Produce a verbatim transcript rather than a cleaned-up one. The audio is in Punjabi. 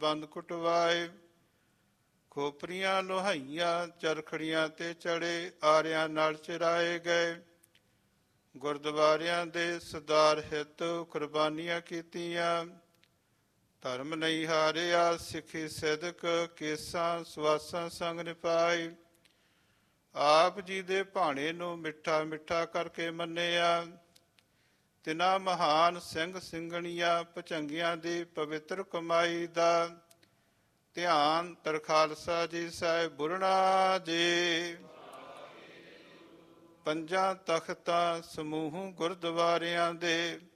ਬੰਦ ਕੁਟਵਾਏ। ਖੋਪਰੀਆਂ ਲੋਹਾਈਆਂ ਚਰਖੜੀਆਂ ਤੇ ਚੜੇ, ਆਰਿਆਂ ਨਾਲ ਚਰਾਏ ਗਏ। ਗੁਰਦੁਆਰਿਆਂ ਦੇ ਸੁਧਾਰ ਹਿੱਤ ਕੁਰਬਾਨੀਆਂ ਕੀਤੀਆਂ। ਧਰਮ ਨਹੀਂ ਹਾਰਿਆ, ਸਿੱਖੀ ਸਿਦਕ, ਕੇਸਾਂ ਸੁਆਸਾਂ ਸੰਗ ਨਿਭਾਈ। ਆਪ ਜੀ ਦੇ ਭਾਣੇ ਨੂੰ ਮਿੱਠਾ ਮਿੱਠਾ ਕਰਕੇ ਮੰਨਿਆ। ਤਿਨਾ ਮਹਾਨ ਸਿੰਘ ਸਿੰਘਣੀਆਂ ਭੁਜੰਗੀਆਂ ਦੀ ਪਵਿੱਤਰ ਕਮਾਈ ਦਾ ਧਿਆਨ ਤਰਖਾਲਸਾ ਜੀ ਸਾਹਿਬ ਬੁਰਣਾ ਜੀ। ਪੰਜਾਂ ਤਖਤਾਂ ਸਮੂਹ ਗੁਰਦੁਆਰਿਆਂ ਦੇ